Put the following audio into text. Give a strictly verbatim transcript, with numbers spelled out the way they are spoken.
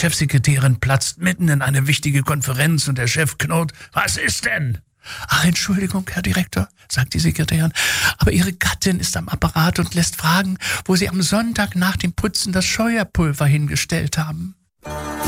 Chefsekretärin platzt mitten in eine wichtige Konferenz und der Chef knurrt: Was ist denn? Ach, Entschuldigung, Herr Direktor, sagt die Sekretärin, aber Ihre Gattin ist am Apparat und lässt fragen, wo Sie am Sonntag nach dem Putzen das Scheuerpulver hingestellt haben.